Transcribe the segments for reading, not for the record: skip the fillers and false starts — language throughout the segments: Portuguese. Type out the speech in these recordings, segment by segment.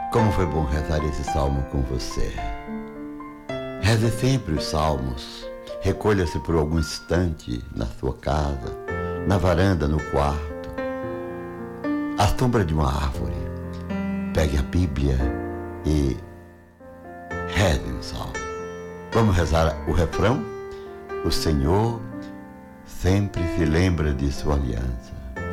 Como foi bom rezar esse salmo com você. Reze sempre os salmos. Recolha-se por algum instante na sua casa, na varanda, no quarto, à sombra de uma árvore. Pegue a Bíblia e reze um salmo. Vamos rezar o refrão? O Senhor sempre se lembra de sua aliança.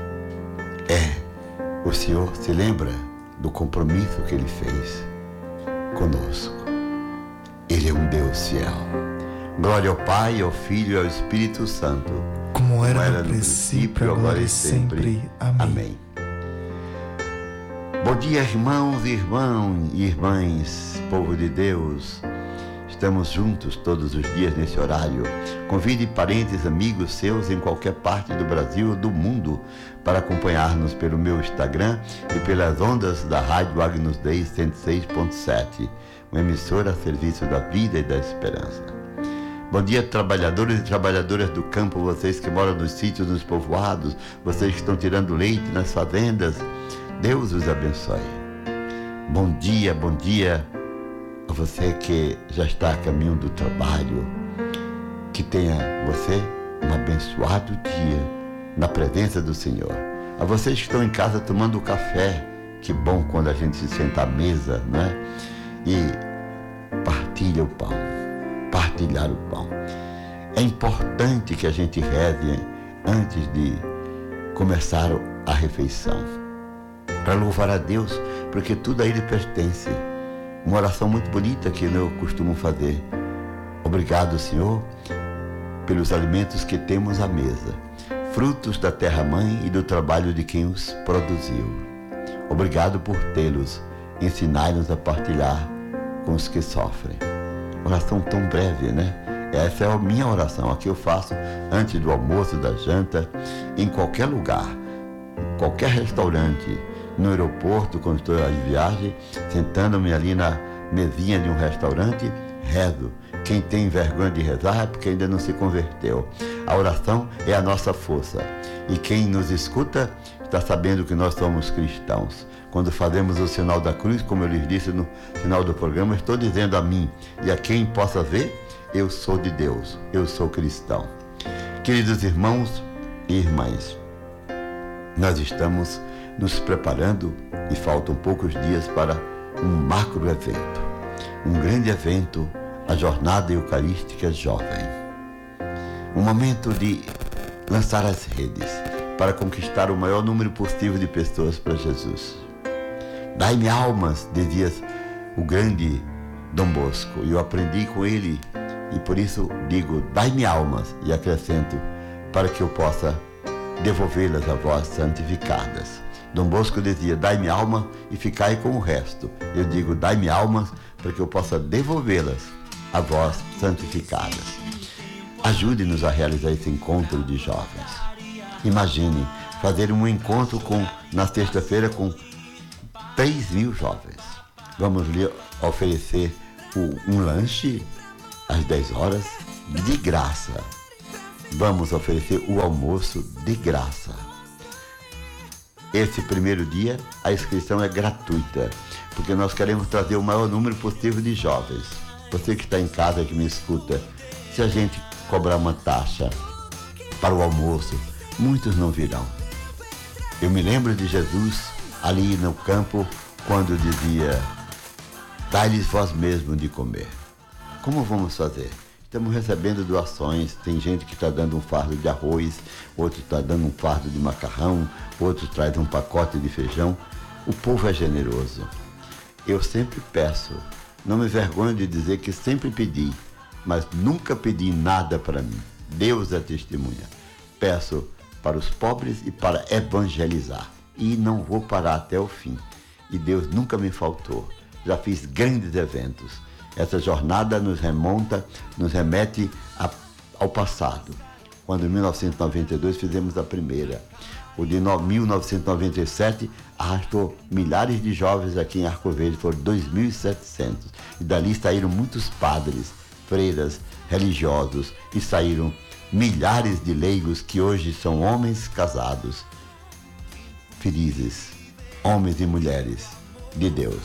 O Senhor se lembra do compromisso que Ele fez conosco. Ele é um Deus fiel. Glória ao Pai, ao Filho e ao Espírito Santo, como era no princípio, agora e sempre. Amém. Bom dia, irmãos e irmãs, povo de Deus. Estamos juntos todos os dias nesse horário. Convide parentes, amigos seus em qualquer parte do Brasil ou do mundo para acompanhar-nos pelo meu Instagram e pelas ondas da Rádio Agnus Dei 106.7, uma emissora a serviço da vida e da esperança. Bom dia, trabalhadores e trabalhadoras do campo, vocês que moram nos sítios, nos povoados, vocês que estão tirando leite nas fazendas. Deus os abençoe. Bom dia a você que já está a caminho do trabalho. Que tenha você um abençoado dia na presença do Senhor. A vocês que estão em casa tomando café, que bom quando a gente se senta à mesa, né? E partilha o pão, partilhar o pão. É importante que a gente reze antes de começar a refeição, para louvar a Deus, porque tudo a Ele pertence. Uma oração muito bonita que eu costumo fazer. Obrigado, Senhor, pelos alimentos que temos à mesa, frutos da terra-mãe e do trabalho de quem os produziu. Obrigado por tê-los. Ensinai-nos a partilhar com os que sofrem. Oração tão breve, né? Essa é a minha oração, a que eu faço antes do almoço, da janta, em qualquer lugar, em qualquer restaurante, no aeroporto, quando estou de viagem, sentando-me ali na mesinha de um restaurante, rezo. Quem tem vergonha de rezar é porque ainda não se converteu. A oração é a nossa força. E quem nos escuta está sabendo que nós somos cristãos. Quando fazemos o sinal da cruz, como eu lhes disse no final do programa, estou dizendo a mim e a quem possa ver, eu sou de Deus, eu sou cristão. Queridos irmãos e irmãs, nós estamos nos preparando e faltam poucos dias para um macro evento, um grande evento, a Jornada Eucarística Jovem. Um momento de lançar as redes para conquistar o maior número possível de pessoas para Jesus. Dai-me almas, dizia o grande Dom Bosco, e eu aprendi com ele, e por isso digo, dai-me almas, e acrescento, para que eu possa devolvê-las a vós santificadas. Dom Bosco dizia, dai-me alma e ficai com o resto. Eu digo, dai-me almas para que eu possa devolvê-las a vós santificadas. Ajude-nos a realizar esse encontro de jovens. Imagine fazer um encontro na sexta-feira com 3.000 jovens. Vamos lhe oferecer um lanche às 10 horas de graça. Vamos oferecer o almoço de graça. Esse primeiro dia, a inscrição é gratuita, porque nós queremos trazer o maior número possível de jovens. Você que está em casa, que me escuta, se a gente cobrar uma taxa para o almoço, muitos não virão. Eu me lembro de Jesus ali no campo, quando dizia, dai-lhes vós mesmo de comer. Como vamos fazer? Estamos recebendo doações, tem gente que está dando um fardo de arroz, outro está dando um fardo de macarrão, outro traz um pacote de feijão. O povo é generoso. Eu sempre peço, não me vergonho de dizer que sempre pedi, mas nunca pedi nada para mim. Deus é testemunha. Peço para os pobres e para evangelizar. E não vou parar até o fim. E Deus nunca me faltou. Já fiz grandes eventos. Essa jornada nos remete ao passado. Quando em 1992 fizemos a primeira. O de 1997 arrastou milhares de jovens aqui em Arco Verde, foram 2.700. E dali saíram muitos padres, freiras, religiosos, e saíram milhares de leigos que hoje são homens casados, felizes, homens e mulheres de Deus.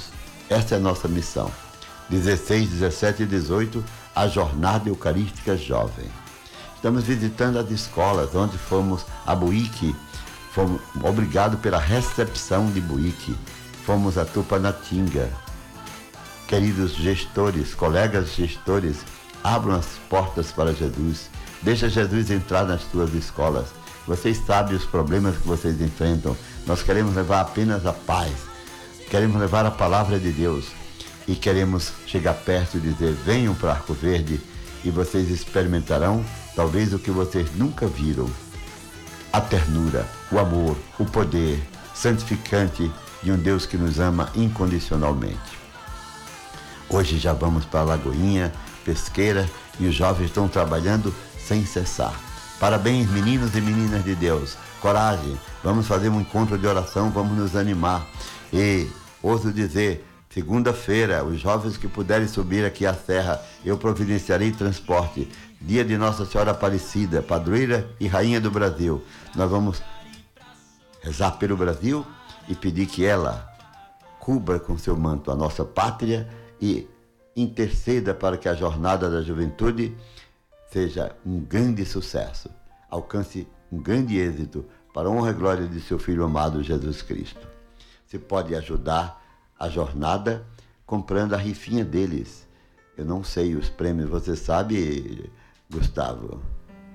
Essa é a nossa missão. 16, 17 e 18, a Jornada Eucarística Jovem. Estamos visitando as escolas, onde fomos a Buíque, fomos obrigado pela recepção de Buíque, fomos a Tupanatinga. Queridos gestores, colegas gestores, abram as portas para Jesus. Deixa Jesus entrar nas suas escolas. Vocês sabem os problemas que vocês enfrentam. Nós queremos levar apenas a paz. Queremos levar a palavra de Deus. E queremos chegar perto e dizer, venham para Arco Verde e vocês experimentarão talvez o que vocês nunca viram. A ternura, o amor, o poder santificante de um Deus que nos ama incondicionalmente. Hoje já vamos para a Lagoinha, Pesqueira, e os jovens estão trabalhando sem cessar. Parabéns, meninos e meninas de Deus. Coragem, vamos fazer um encontro de oração, vamos nos animar. E ouso dizer, segunda-feira, os jovens que puderem subir aqui à serra, eu providenciarei transporte. Dia de Nossa Senhora Aparecida, padroeira e rainha do Brasil. Nós vamos rezar pelo Brasil e pedir que ela cubra com seu manto a nossa pátria e interceda para que a jornada da juventude seja um grande sucesso, alcance um grande êxito para a honra e glória de seu Filho amado Jesus Cristo. Você pode ajudar a jornada comprando a rifinha deles. Eu não sei os prêmios, você sabe, Gustavo?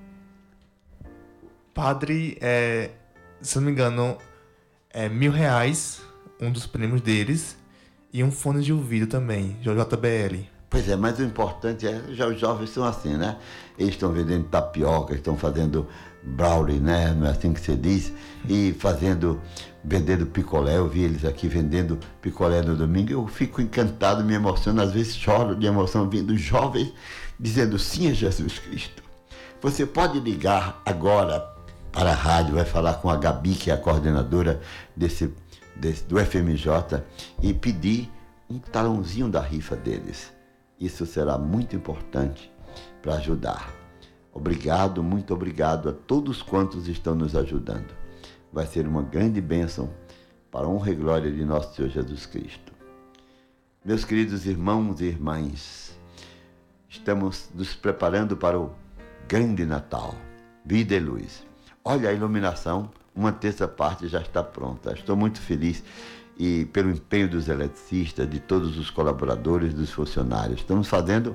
Padre, se eu não me engano, é R$1.000, um dos prêmios deles, e um fone de ouvido também, JBL. Pois é, mas o importante é, já os jovens são assim, né? Eles estão vendendo tapioca, estão fazendo brownie, né? Não é assim que se diz? E vendendo picolé. Eu vi eles aqui vendendo picolé no domingo. Eu fico encantado, me emociono, às vezes choro de emoção vendo jovens dizendo sim a Jesus Cristo. Você pode ligar agora para a rádio, vai falar com a Gabi, que é a coordenadora do FMJ, e pedir um talãozinho da rifa deles. Isso será muito importante para ajudar. Obrigado, muito obrigado a todos quantos estão nos ajudando. Vai ser uma grande bênção para a honra e glória de nosso Senhor Jesus Cristo. Meus queridos irmãos e irmãs, estamos nos preparando para o grande Natal, vida e luz. Olha a iluminação, uma terça parte já está pronta. Estou muito feliz e pelo empenho dos eletricistas, de todos os colaboradores, dos funcionários. Estamos fazendo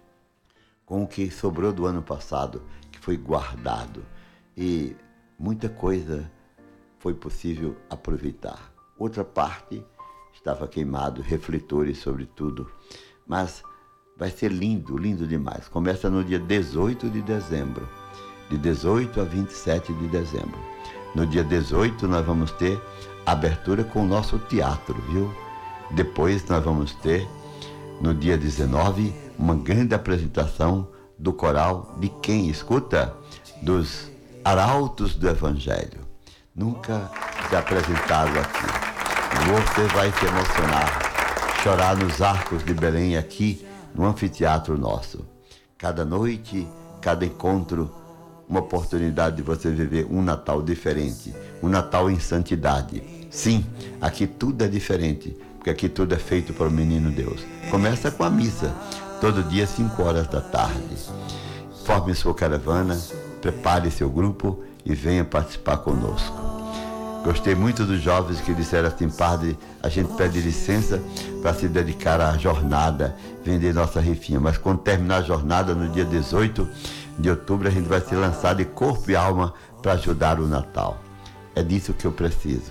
com o que sobrou do ano passado, que foi guardado. E muita coisa foi possível aproveitar. Outra parte estava queimado, refletores sobretudo. Mas vai ser lindo, lindo demais. Começa no dia 18 de dezembro, de 18 a 27 de dezembro. No dia 18 nós vamos ter abertura com o nosso teatro, viu? Depois nós vamos ter, no dia 19, uma grande apresentação do coral de quem escuta? Dos arautos do Evangelho. Nunca se apresentaram aqui. Você vai se emocionar, chorar nos arcos de Belém aqui, no anfiteatro nosso. Cada noite, cada encontro, uma oportunidade de você viver um Natal diferente, um Natal em santidade. Sim, aqui tudo é diferente, porque aqui tudo é feito para o menino Deus. Começa com a missa, todo dia 5 horas da tarde. Forme sua caravana, prepare seu grupo e venha participar conosco. Gostei muito dos jovens que disseram assim, padre, a gente pede licença para se dedicar à jornada, vender nossa rifinha, mas quando terminar a jornada, no dia 18 de outubro, a gente vai se lançar de corpo e alma para ajudar o Natal. É disso que eu preciso.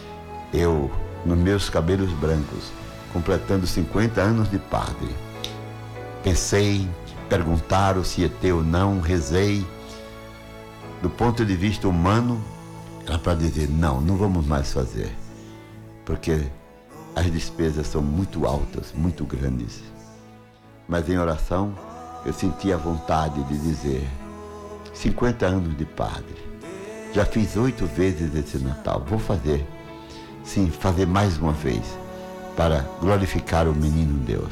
Eu, nos meus cabelos brancos, completando 50 anos de padre, pensei, perguntaram se ia ter ou não, rezei. Do ponto de vista humano, era para dizer, não vamos mais fazer, porque as despesas são muito altas, muito grandes. Mas em oração, eu senti a vontade de dizer, 50 anos de padre, já fiz 8 vezes esse Natal, vou fazer, sim, fazer mais uma vez, para glorificar o menino Deus.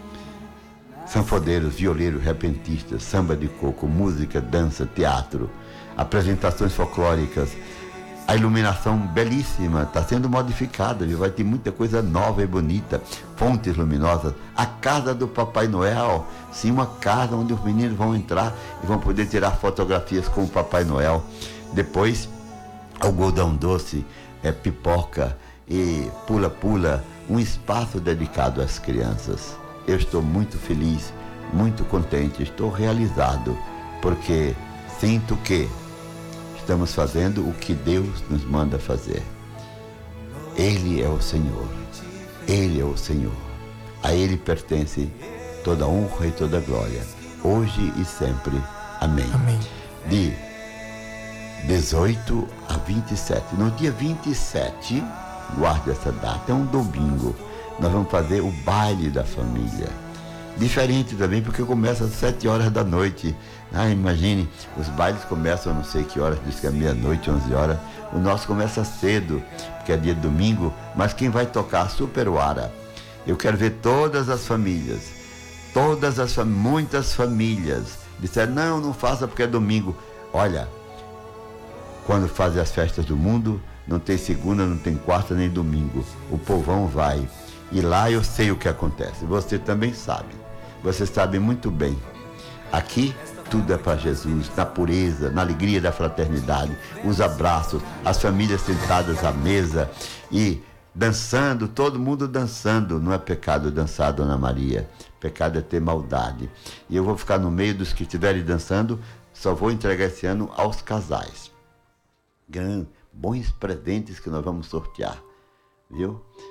Sanfodeiros, violeiros, repentistas, samba de coco, música, dança, teatro, apresentações folclóricas, A iluminação belíssima, está sendo modificada, viu? Vai ter muita coisa nova e bonita, fontes luminosas. A casa do Papai Noel, sim, uma casa onde os meninos vão entrar e vão poder tirar fotografias com o Papai Noel. Depois, algodão doce, pipoca e pula-pula, um espaço dedicado às crianças. Eu estou muito feliz, muito contente, estou realizado, porque sinto que estamos fazendo o que Deus nos manda fazer. Ele é o Senhor. Ele é o Senhor. A Ele pertence toda honra e toda glória, hoje e sempre. Amém. Amém. De 18 a 27. No dia 27, guarde essa data, é um domingo. Nós vamos fazer o baile da família. Diferente também, porque começa às 7 horas da noite. Imagine, os bailes começam, não sei que horas, diz que é meia-noite, 11 horas. O nosso começa cedo, porque é dia de domingo, mas quem vai tocar? Super Wara. Eu quero ver todas as famílias, muitas famílias. Disseram, não faça porque é domingo. Olha, quando fazem as festas do mundo, não tem segunda, não tem quarta, nem domingo. O povão vai. E lá eu sei o que acontece. Você também sabe. Você sabe muito bem. Aqui tudo é para Jesus, na pureza, na alegria da fraternidade, os abraços, as famílias sentadas à mesa e dançando, todo mundo dançando. Não é pecado dançar, Dona Maria. Pecado é ter maldade. E eu vou ficar no meio dos que estiverem dançando, só vou entregar esse ano aos casais. Bons presentes que nós vamos sortear, viu?